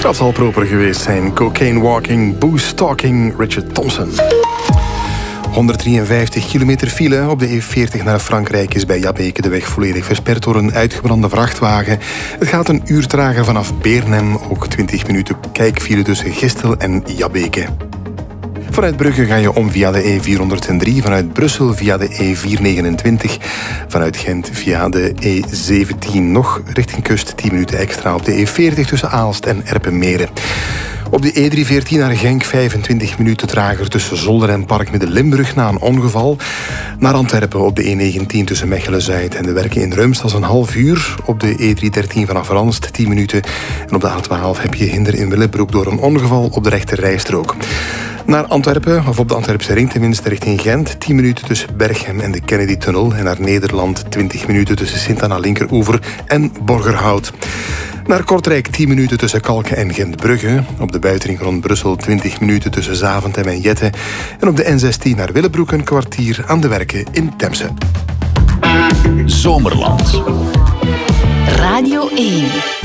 Dat zal proper geweest zijn. Cocaine walking, booze talking, Richard Thompson. 153 kilometer file op de E40 naar Frankrijk is bij Jabbeke de weg volledig versperd door een uitgebrande vrachtwagen. Het gaat een uur trager vanaf Beernem, ook 20 minuten kijkfile tussen Gistel en Jabbeke. Vanuit Brugge ga je om via de E403, vanuit Brussel via de E429, vanuit Gent via de E17 nog richting kust, 10 minuten extra op de E40 tussen Aalst en Erpenmeren. Op de E314 naar Genk 25 minuten trager tussen Zolder en Parkmidden Limburg na een ongeval. Naar Antwerpen op de E19 tussen Mechelen-Zuid en de Werken in Rumstas een half uur. Op de E313 vanaf Ranst 10 minuten. En op de A12 heb je hinder in Willebroek door een ongeval op de rechter rijstrook. Naar Antwerpen, of op de Antwerpse ring tenminste, richting Gent. 10 minuten tussen Berchem en de Kennedy-tunnel. En naar Nederland 20 minuten tussen Sint-Anna Linkeroever en Borgerhout. Naar Kortrijk 10 minuten tussen Kalken en Gent-Brugge. Op de buitenring rond Brussel 20 minuten tussen Zaventem en Jette. En op de N16 naar Willebroek een kwartier aan de Werken in Temse. Zomerland. Radio 1.